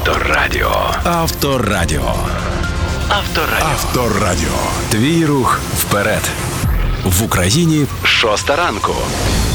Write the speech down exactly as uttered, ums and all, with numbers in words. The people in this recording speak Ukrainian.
Авторадіо. Авторадіо. Авторадіо. Авторадіо. Твій рух вперед. В Україні шоста ранку.